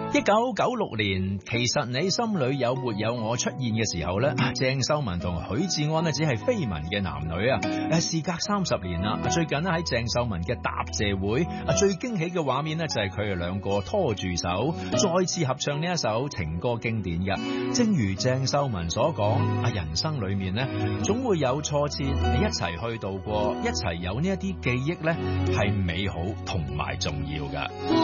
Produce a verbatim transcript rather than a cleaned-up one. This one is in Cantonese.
一九九六年，其實你心裏有沒有我出現嘅時候咧，鄭秀文同許志安咧只係緋聞嘅男女啊！誒，事隔三十年啦，最近咧喺鄭秀文嘅答謝會，啊最驚喜嘅畫面咧就係佢哋兩個拖住手，再次合唱呢一首情歌經典嘅。正如鄭秀文所講，啊人生裏面咧總會有挫折，一齊去度過，一齊有呢一啲記憶咧係美好同埋重要㗎。